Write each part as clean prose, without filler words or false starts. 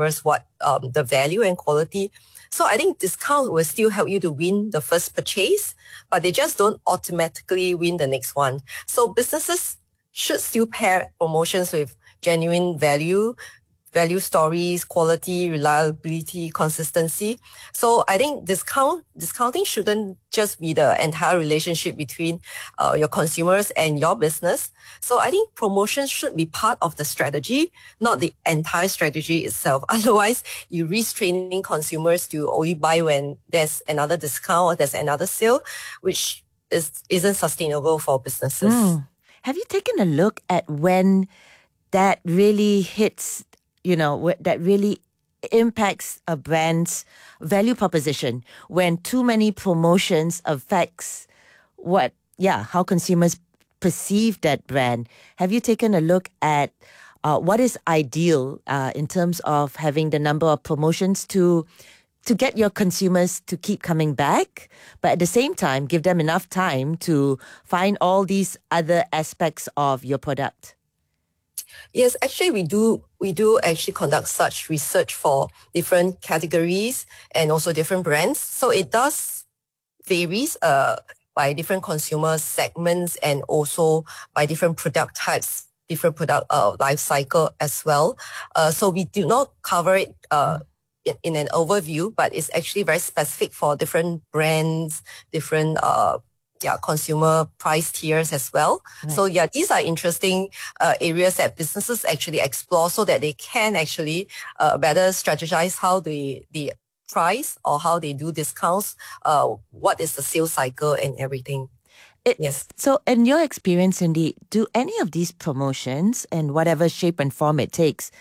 delivers what the value and quality. So I think discount will still help you to win the first purchase, but they just don't automatically win the next one. So businesses should still pair promotions with genuine value stories, quality, reliability, consistency. So I think discounting shouldn't just be the entire relationship between your consumers and your business. So I think promotions should be part of the strategy, not the entire strategy itself. Otherwise, you risk training consumers to only buy when there's another discount or there's another sale, which isn't sustainable for businesses. Have you taken a look at when that really hits, that really impacts a brand's value proposition, when too many promotions affects how consumers perceive that brand? Have you taken a look at what is ideal in terms of having the number of promotions to get your consumers to keep coming back, but at the same time, give them enough time to find all these other aspects of your product? Yes, actually we do actually conduct such research for different categories and also different brands. So it does varies by different consumer segments and also by different product types, different product life cycle as well. So we do not cover it in an overview, but it's actually very specific for different brands, different consumer price tiers as well. Right. So these are interesting areas that businesses actually explore so that they can actually better strategize how the price or how they do discounts, what is the sales cycle and everything. Yes. So in your experience, Cindy, do any of these promotions, in whatever shape and form it takes,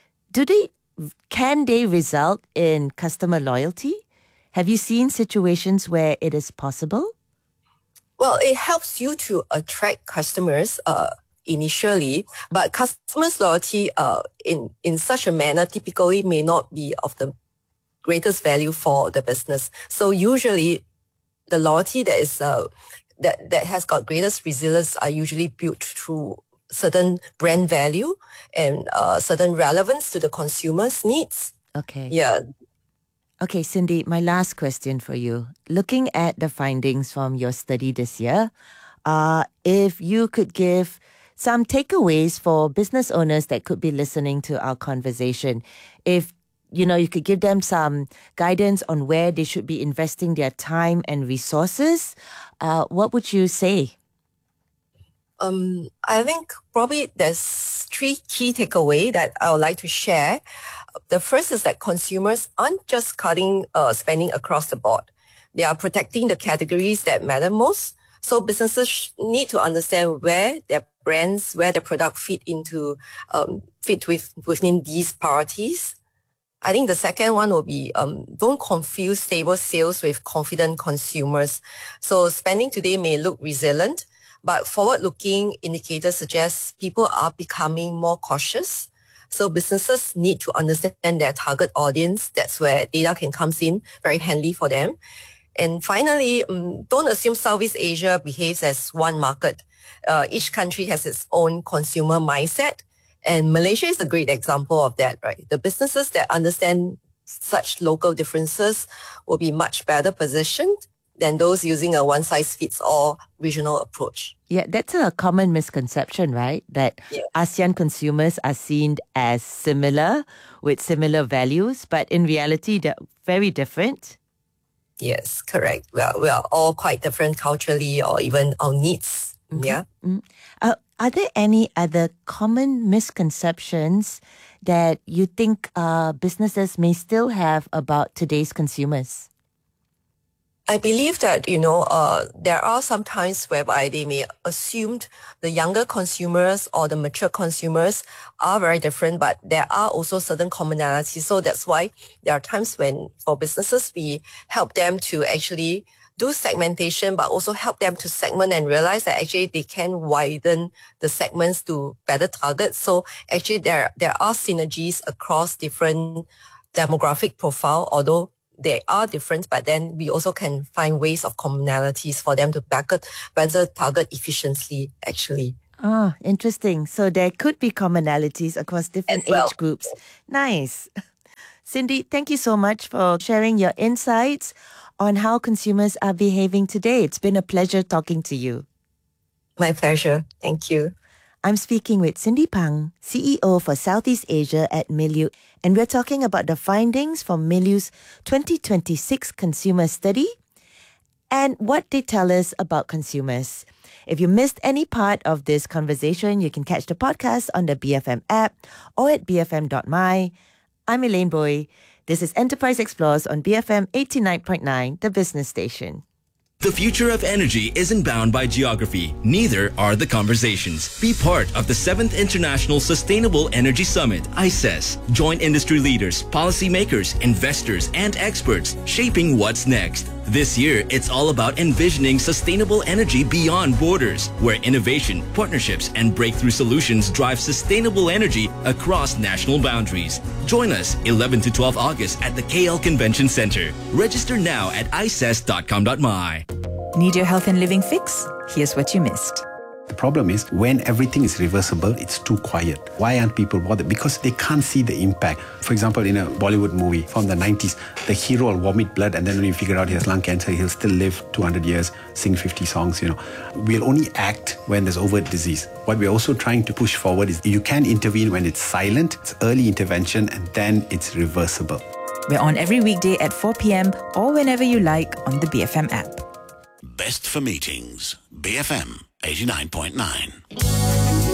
can they result in customer loyalty? Have you seen situations where it is possible? Well, it helps you to attract customers initially, but customers' loyalty in such a manner typically may not be of the greatest value for the business. So usually the loyalty that is that has got greatest resilience are usually built through certain brand value and certain relevance to the consumer's needs. Okay. Yeah. Okay, Cindy, my last question for you. Looking at the findings from your study this year, if you could give some takeaways for business owners that could be listening to our conversation, if you could give them some guidance on where they should be investing their time and resources, what would you say? I think probably there's 3 key takeaways that I would like to share. The first is that consumers aren't just cutting spending across the board. They are protecting the categories that matter most. So businesses need to understand where their brands, where their product fit within these priorities. I think the second one will be don't confuse stable sales with confident consumers. So spending today may look resilient, but forward-looking indicators suggest people are becoming more cautious. So businesses need to understand their target audience. That's where data can come in very handy for them. And finally, don't assume Southeast Asia behaves as one market. Each country has its own consumer mindset. And Malaysia is a great example of that, right? The businesses that understand such local differences will be much better positioned than those using a one-size-fits-all regional approach. Yeah, that's a common misconception, right? That ASEAN consumers are seen as similar with similar values, but in reality, they're very different. Yes, correct. We are all quite different culturally or even our needs. Mm-hmm. Yeah. Mm-hmm. Are there any other common misconceptions that you think businesses may still have about today's consumers? I believe that, there are some times whereby they may assume the younger consumers or the mature consumers are very different, but there are also certain commonalities. So that's why there are times when for businesses, we help them to actually do segmentation, but also help them to segment and realize that actually they can widen the segments to better target. So actually there are synergies across different demographic profile, although they are different, but then we also can find ways of commonalities for them to better target efficiently, actually. Oh, interesting. So there could be commonalities across different age groups. Nice. Cindy, thank you so much for sharing your insights on how consumers are behaving today. It's been a pleasure talking to you. My pleasure. Thank you. I'm speaking with Cindy Pang, CEO for Southeast Asia at Milieu, and we're talking about the findings from Milieu's 2026 consumer study and what they tell us about consumers. If you missed any part of this conversation, you can catch the podcast on the BFM app or at bfm.my. I'm Elaine Boy. This is Enterprise Explores on BFM 89.9, the business station. The future of energy isn't bound by geography. Neither are the conversations. Be part of the 7th International Sustainable Energy Summit, ICES. Join industry leaders, policymakers, investors, and experts shaping what's next. This year, it's all about envisioning sustainable energy beyond borders, where innovation, partnerships, and breakthrough solutions drive sustainable energy across national boundaries. Join us 11 to 12 August at the KL Convention Center. Register now at ices.com.my. Need your health and living fix? Here's what you missed. The problem is when everything is reversible, it's too quiet. Why aren't people bothered? Because they can't see the impact. For example, in a Bollywood movie from the 90s, the hero will vomit blood and then when you figure out he has lung cancer, he'll still live 200 years, sing 50 songs, We'll only act when there's overt disease. What we're also trying to push forward is you can intervene when it's silent, it's early intervention, and then it's reversible. We're on every weekday at 4 p.m. or whenever you like on the BFM app. Best for meetings. BFM 89.9.